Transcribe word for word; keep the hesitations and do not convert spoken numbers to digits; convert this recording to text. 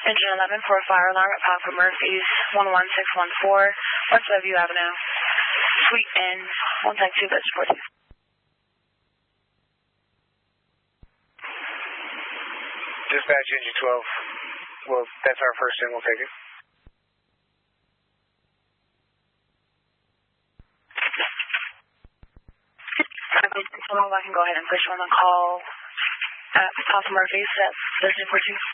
Engine eleven for a fire alarm at Papa Murphy's, one one six one four, West Levue Avenue, Suite N, one type two, that's four two. Dispatch Engine twelve. Well, that's our first in, we'll take it. I can go ahead and push one on call at Papa Murphy's at thirteen fourteen.